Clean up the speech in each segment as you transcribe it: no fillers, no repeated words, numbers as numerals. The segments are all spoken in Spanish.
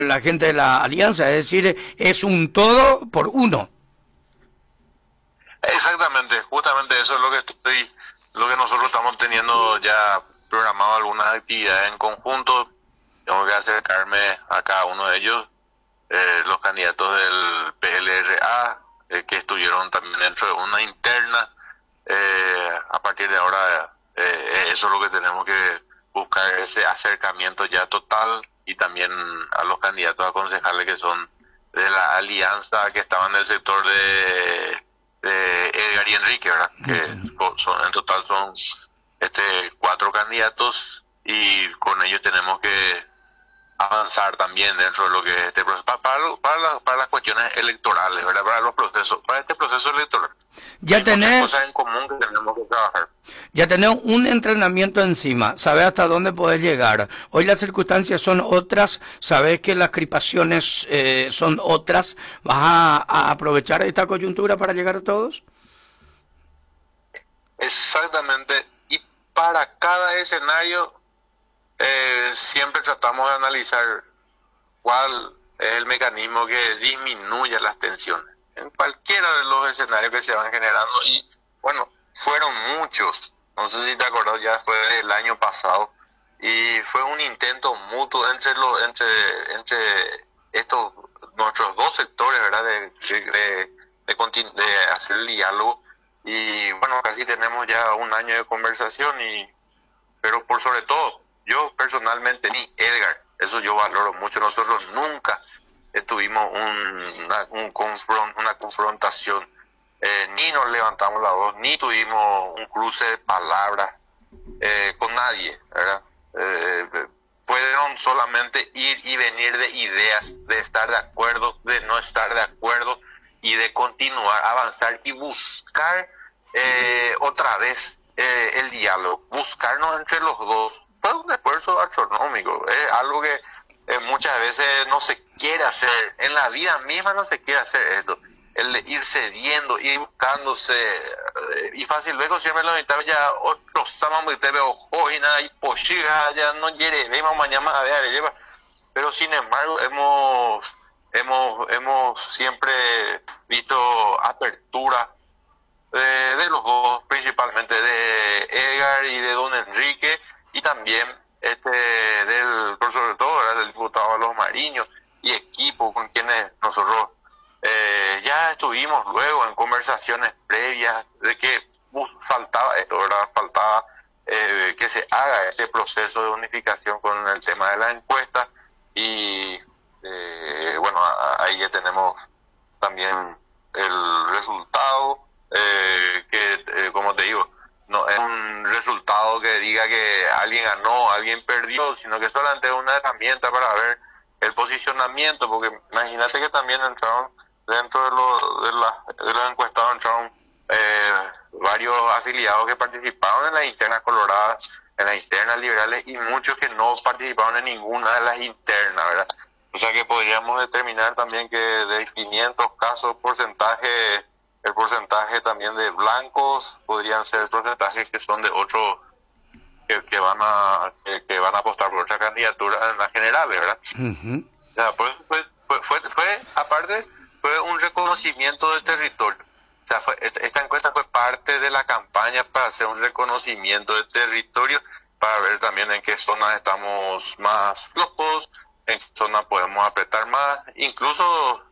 la gente de la alianza, es decir, es un todo por uno. Exactamente, justamente eso es lo que nosotros estamos teniendo ya programado algunas actividades en conjunto. Tengo que acercarme a cada uno de ellos, los candidatos del PLRA, que estuvieron también dentro de una interna. A partir de ahora, eso es lo que tenemos que buscar, ese acercamiento ya total, y también a los candidatos a concejales que son de la alianza, que estaban en el sector de Edgar y Enrique, ¿verdad? Que son, en total son 4 candidatos, y con ellos tenemos que avanzar también dentro de lo que es este proceso, para las cuestiones electorales, ¿verdad? Para los procesos, para este proceso electoral. Ya Hay tenés muchas cosas en común que tenemos que trabajar. Ya tenés un entrenamiento encima, sabes hasta dónde podés llegar. Hoy las circunstancias son otras, sabes que las crispaciones son otras. ¿Vas a aprovechar esta coyuntura para llegar a todos? Exactamente. Y para cada escenario, siempre tratamos de analizar cuál es el mecanismo que disminuye las tensiones en cualquiera de los escenarios que se van generando. Y bueno, fueron muchos, no sé si te acuerdas, ya fue el año pasado, y fue un intento mutuo entre estos nuestros dos sectores, ¿verdad? De hacer el diálogo. Y bueno, casi tenemos ya un año de conversación, pero por sobre todo, yo personalmente, ni Edgar, eso yo valoro mucho, nosotros nunca tuvimos una confrontación, ni nos levantamos la voz, ni tuvimos un cruce de palabras con nadie, ¿verdad? Fueron solamente ir y venir de ideas, de estar de acuerdo, de no estar de acuerdo, y de continuar, avanzar y buscar otra vez el diálogo, buscarnos entre los dos. Fue un esfuerzo astronómico, algo que muchas veces no se quiere hacer, en la vida misma no se quiere hacer eso, el de ir cediendo, ir buscándose, y fácil luego siempre lo necesitaba ya otros sábados te veo hoy nada y pochiga ya no quiere vemos mañana a ver lleva. Pero sin embargo hemos siempre visto apertura de los dos, principalmente de Edgar y de don Enrique, y también por sobre todo, ¿verdad?, del diputado Los Mariños y equipo con quienes nosotros ya estuvimos luego en conversaciones previas de que faltaba esto, ¿verdad? Faltaba que se haga este proceso de unificación con el tema de las encuestas, y bueno, ahí ya tenemos también el resultado, como te digo, no es un resultado que diga que alguien ganó, alguien perdió, sino que solamente es una herramienta para ver el posicionamiento, porque imagínate que también entraron dentro de los encuestados, entraron varios afiliados que participaron en las internas coloradas, en las internas liberales, y muchos que no participaron en ninguna de las internas, ¿verdad? O sea que podríamos determinar también que de 500 casos, el porcentaje también de blancos podrían ser porcentajes que son de otros que van a apostar por otra candidatura en las generales, ¿verdad? Uh-huh. O sea, fue aparte fue un reconocimiento del territorio. O sea, esta encuesta fue parte de la campaña para hacer un reconocimiento del territorio, para ver también en qué zonas estamos más flojos, en qué zonas podemos apretar más. Incluso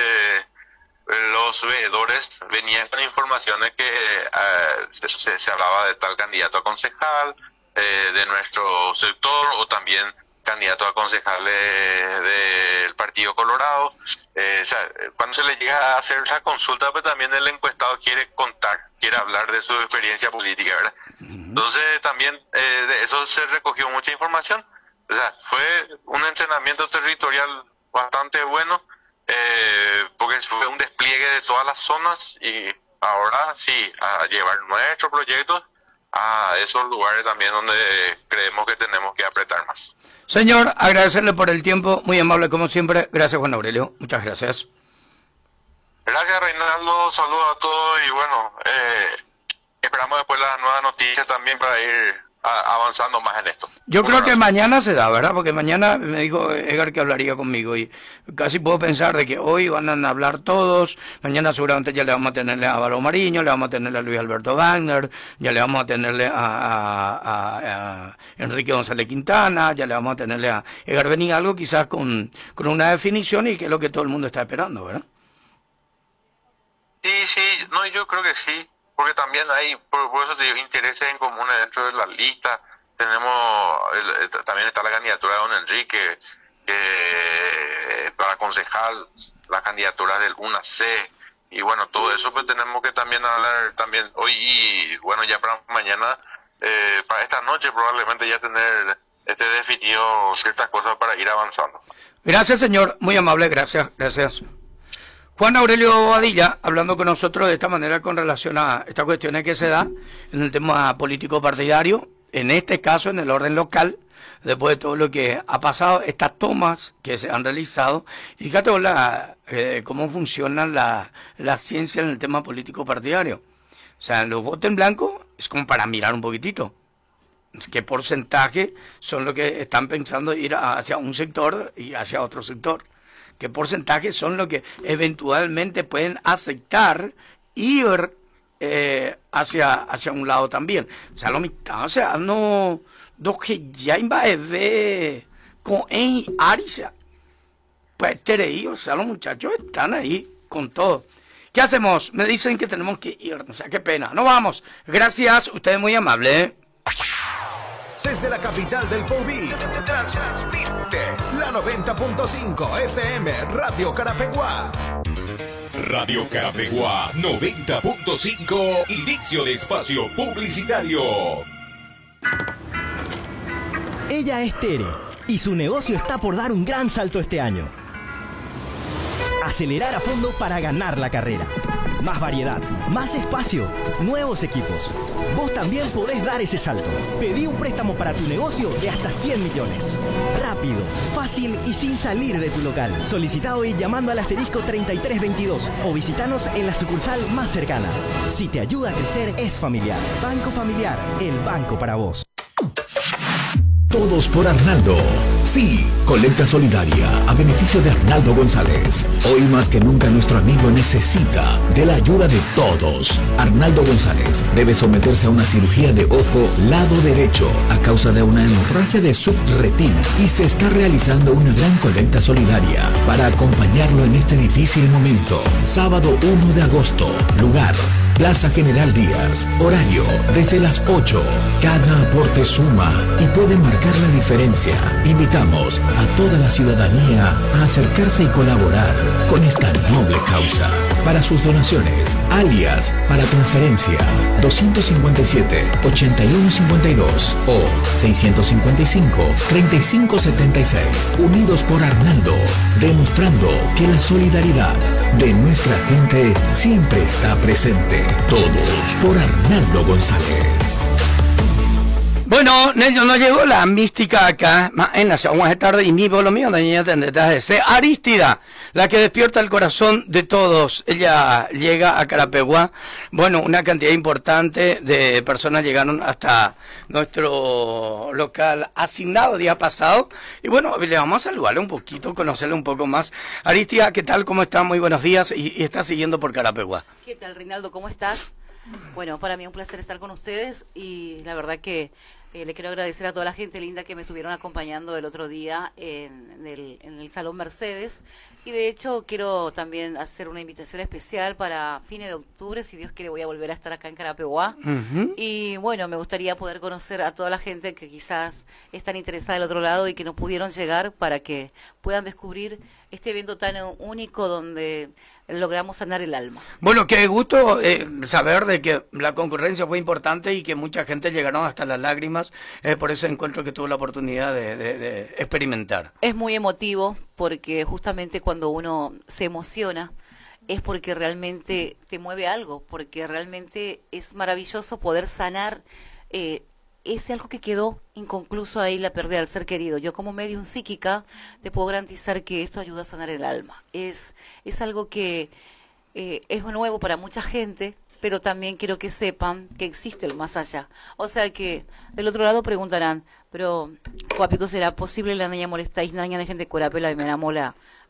los veedores venían con informaciones que se hablaba de tal candidato a concejal de nuestro sector, o también candidato a concejal del Partido Colorado. O sea, cuando se le llega a hacer esa consulta, pues también el encuestado quiere contar, quiere hablar de su experiencia política, ¿verdad? Entonces también de eso se recogió mucha información. O sea, fue un entrenamiento territorial bastante bueno, porque fue un despliegue de todas las zonas, y ahora sí, a llevar nuestros proyectos a esos lugares también donde creemos que tenemos que apretar más. Señor, agradecerle por el tiempo, muy amable como siempre. Gracias, Juan Aurelio, muchas gracias. Gracias, Reinaldo, saludos a todos, y bueno, esperamos después las nuevas noticias también para ir avanzando más en esto. Yo Muchas creo que gracias. mañana se da, ¿verdad? Porque mañana me dijo Edgar que hablaría conmigo y casi puedo pensar de que hoy van a hablar todos, mañana seguramente ya le vamos a tenerle a Álvaro Mariño, le vamos a tenerle a Luis Alberto Wagner, ya le vamos a tenerle a Enrique González Quintana, ya le vamos a tenerle a Edgar Benín, algo quizás con una definición y que es lo que todo el mundo está esperando, ¿verdad? Sí, sí, no, yo creo que sí, porque también hay, por eso te digo, intereses en comunes dentro de la lista. Tenemos, también está la candidatura de don Enrique, para concejal, la candidatura del UNAC, y bueno, todo eso pues tenemos que también hablar también hoy y bueno, ya para mañana, para esta noche probablemente ya tener definido ciertas cosas para ir avanzando. Gracias, señor, muy amable, gracias, gracias. Juan Aurelio Bobadilla, hablando con nosotros de esta manera con relación a estas cuestiones que se da en el tema político partidario, en este caso en el orden local, después de todo lo que ha pasado, estas tomas que se han realizado, y fíjate vos cómo funciona la ciencia en el tema político partidario. O sea, los votos en blanco es como para mirar un poquitito. ¿Qué porcentaje son los que están pensando ir hacia un sector y hacia otro sector? ¿Qué porcentaje son los que eventualmente pueden aceptar ir hacia un lado también? O sea, lo mitad, o sea, no, dos que ya va a ver con en Arisa, pues tereí, o sea, los muchachos están ahí con todo. ¿Qué hacemos? Me dicen que tenemos que ir, o sea, qué pena. No vamos. Gracias, usted es muy amable, ¿eh? Desde la capital del Pobí, transmite la 90.5 FM Radio Carapeguá. Radio Carapeguá 90.5, inicio de espacio publicitario. Ella es Tere y su negocio está por dar un gran salto este año. Acelerar a fondo para ganar la carrera. Más variedad, más espacio, nuevos equipos. Vos también podés dar ese salto. Pedí un préstamo para tu negocio de hasta 100 millones. Rápido, fácil y sin salir de tu local. Solicita hoy llamando al asterisco 3322 o visitanos en la sucursal más cercana. Si te ayuda a crecer, es Familiar. Banco Familiar, el banco para vos. Todos por Arnaldo. Sí, colecta solidaria a beneficio de Arnaldo González. Hoy más que nunca nuestro amigo necesita de la ayuda de todos. Arnaldo González debe someterse a una cirugía de ojo lado derecho a causa de una hemorragia de subretina y se está realizando una gran colecta solidaria para acompañarlo en este difícil momento. Sábado 1 de agosto, lugar Plaza General Díaz, horario desde las 8. Cada aporte suma y puede marcar la diferencia. Invitamos a toda la ciudadanía a acercarse y colaborar con esta noble causa. Para sus donaciones, alias para transferencia 257-8152 o 655-3576. Unidos por Arnaldo, demostrando que la solidaridad de nuestra gente siempre está presente. Todos por Arnaldo González. Bueno, Nello, no llegó la mística acá, más en las aguas de tarde, y mi lo mío, doña tendrás de ser Arístida, la que despierta el corazón de todos. Ella llega a Carapeguá, bueno, una cantidad importante de personas llegaron hasta nuestro local asignado día pasado, y bueno, le vamos a saludarle un poquito, conocerle un poco más. Arístida, ¿qué tal? ¿Cómo está? Muy buenos días, y está siguiendo por Carapeguá. ¿Qué tal, Rinaldo? ¿Cómo estás? Bueno, para mí un placer estar con ustedes y la verdad que le quiero agradecer a toda la gente linda que me estuvieron acompañando el otro día en el Salón Mercedes. Y de hecho quiero también hacer una invitación especial para fines de octubre, si Dios quiere voy a volver a estar acá en Carapeguá. Y bueno, me gustaría poder conocer a toda la gente que quizás están interesada del otro lado y que no pudieron llegar para que puedan descubrir este evento tan único donde logramos sanar el alma. Bueno, qué gusto saber de que la concurrencia fue importante y que mucha gente llegaron hasta las lágrimas por ese encuentro que tuvo la oportunidad de experimentar. Es muy emotivo porque justamente cuando uno se emociona es porque realmente te mueve algo, porque realmente es maravilloso poder sanar ese algo que quedó inconcluso ahí, la pérdida del ser querido. Yo como medium psíquica te puedo garantizar que esto ayuda a sanar el alma. Es algo que es nuevo para mucha gente, pero también quiero que sepan que existe el más allá. O sea que del otro lado preguntarán, pero ¿cuápico será posible la niña molestáis, la niña de gente curapela y me la mola